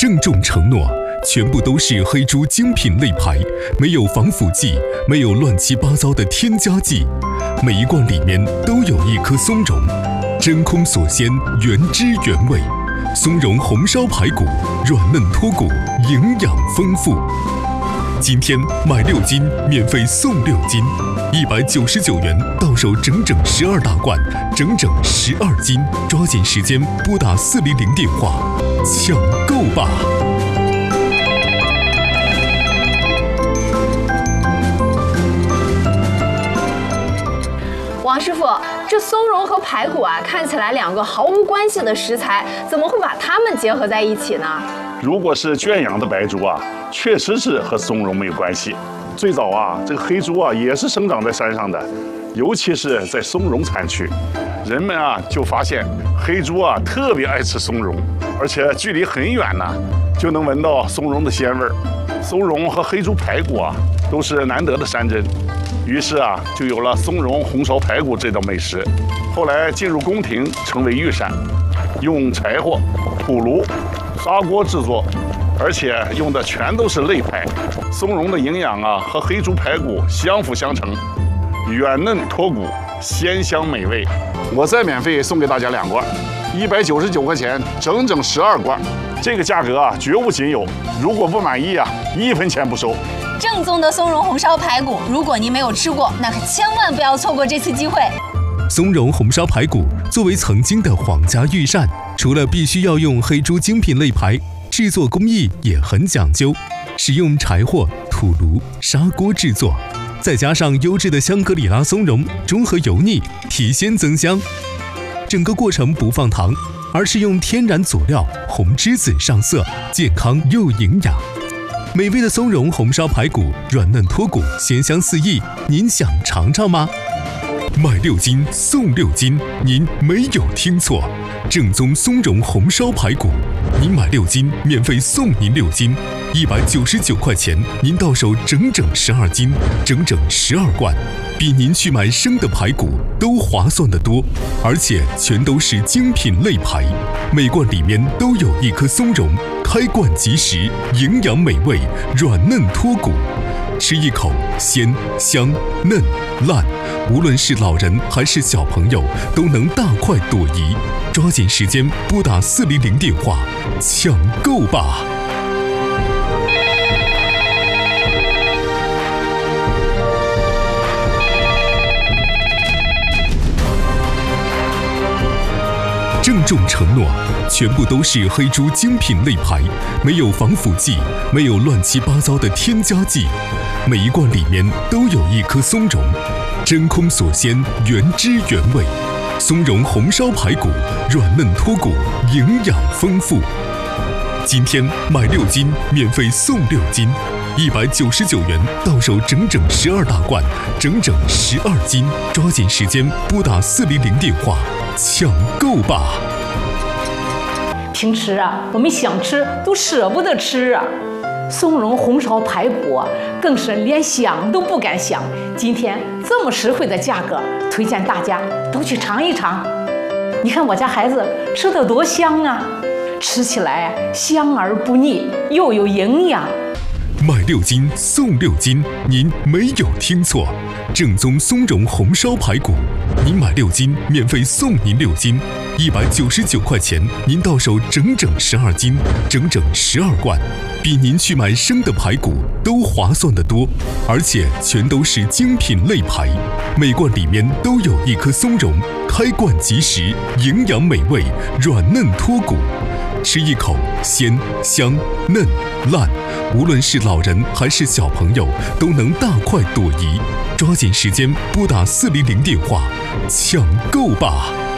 郑重承诺，全部都是黑猪精品肋排，没有防腐剂，没有乱七八糟的添加剂，每一罐里面都有一颗松茸，真空锁鲜，原汁原味。松茸红烧排骨，软嫩脱骨，营养丰富。今天买6斤免费送6斤，199元到手整整12大罐，整整12斤，抓紧时间拨打400电话抢购吧！ 王师傅，这松茸和排骨啊，看起来2个毫无关系的食材，怎么会把它们结合在一起呢？ 如果是圈养的白猪啊，确实是和松茸没有关系。最早啊，这个黑猪啊也是生长在山上的，尤其是在松茸产区，人们啊就发现黑猪啊特别爱吃松茸，而且距离很远呢，就能闻到松茸的鲜味儿。松茸和黑猪排骨啊都是难得的山珍，于是啊就有了松茸红烧排骨这道美食。后来进入宫廷，成为御膳，用柴火、土炉、砂锅制作，而且用的全都是肋排。松茸的营养啊和黑猪排骨相辅相成，软嫩脱骨，鲜香美味。我再免费送给大家2罐，199块钱，整整12罐。这个价格啊绝无仅有，如果不满意啊，1分钱不收。 正宗的松茸红烧排骨，如果您没有吃过，那可千万不要错过这次机会。 松茸红烧排骨作为曾经的皇家御膳，除了必须要用黑猪精品肋排，制作工艺也很讲究，使用柴火、土炉、砂锅制作，再加上优质的香格里拉松茸，中和油腻，提鲜增香。整个过程不放糖，而是用天然佐料红栀子上色，健康又营养。美味的松茸红烧排骨，软嫩脱骨，鲜香四溢，您想尝尝吗？买6斤送6斤，您没有听错，正宗松茸红烧排骨，您买6斤免费送您6斤，199块钱，您到手整整12斤，整整12罐，比您去买生的排骨都划算得多，而且全都是精品肋排，每罐里面都有一颗松茸，开罐即食，营养美味，软嫩脱骨。吃一口鲜香嫩烂，无论是老人还是小朋友都能大快朵颐。抓紧时间拨打400电话抢购吧！郑重承诺，全部都是黑猪精品肋排，没有防腐剂，没有乱七八糟的添加剂，每一罐里面都有一颗松茸，真空锁鲜，原汁原味。松茸红烧排骨，软嫩脱骨，营养丰富。今天买6斤免费送6斤，199元到手整整12大罐，整整12斤，抓紧时间拨打400电话抢购吧！ 平时啊，我们想吃都舍不得吃啊，松茸红烧排骨啊，更是连想都不敢想。今天这么实惠的价格，推荐大家都去尝一尝。你看我家孩子吃得多香啊，吃起来香而不腻，又有营养。 买6斤送6斤，您没有听错，正宗松茸红烧排骨，您买6斤免费送您6斤，199块钱，您到手整整12斤，整整12罐，比您去买生的排骨都划算得多，而且全都是精品肋排，每罐里面都有一颗松茸，开罐即食，营养美味，软嫩脱骨。吃一口鲜香嫩烂，无论是老人还是小朋友都能大快朵颐。抓紧时间拨打400电话抢购吧！